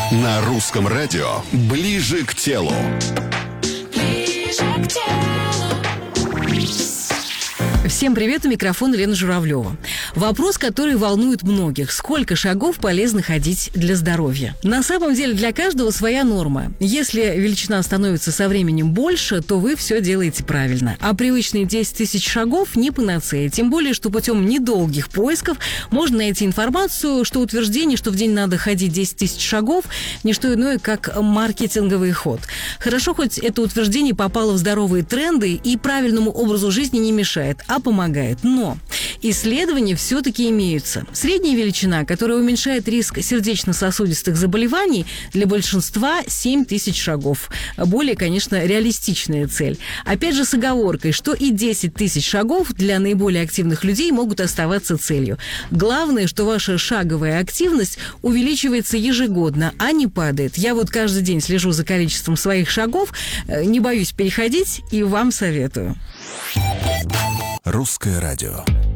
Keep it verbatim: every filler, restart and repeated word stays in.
На русском радио «Ближе к телу». Ближе к телу. Всем привет, у микрофона Лена Журавлева. Вопрос, который волнует многих. Сколько шагов полезно ходить для здоровья? На самом деле для каждого своя норма. Если величина становится со временем больше, то вы все делаете правильно. А привычные десять тысяч шагов не панацея. Тем более, что путем недолгих поисков можно найти информацию, что утверждение, что в день надо ходить десять тысяч шагов, не что иное, как маркетинговый ход. Хорошо, хоть это утверждение попало в здоровые тренды и правильному образу жизни не мешает, а помогает. Но исследования все-таки имеются. Средняя величина, которая уменьшает риск сердечно-сосудистых заболеваний, для большинства семь тысяч шагов. Более, конечно, реалистичная цель. Опять же, с оговоркой, что и десять тысяч шагов для наиболее активных людей могут оставаться целью. Главное, что ваша шаговая активность увеличивается ежегодно, а не падает. Я вот каждый день слежу за количеством своих шагов, не боюсь переходить и вам советую. Русское радио.